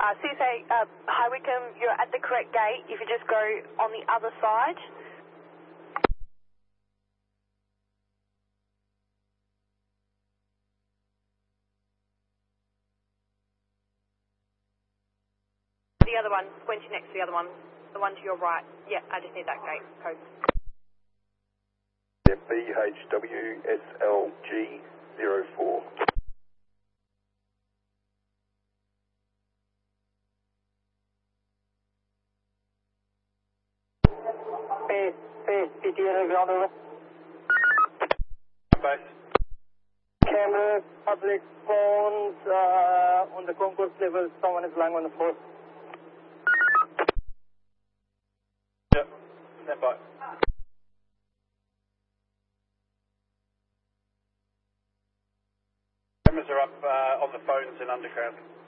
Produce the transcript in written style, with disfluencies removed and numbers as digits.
So you say, hi Wickham, you're at the correct gate. If you just go on the other side. The other one, when you're next to the other one. The one to your right. Yeah, I just need that gate code. BHWSLG04. Base, PTL ground over. Base. Camera, public phones on the concourse level, someone is lying on the floor. Yep, stand by. Cameras are up on the phones in underground.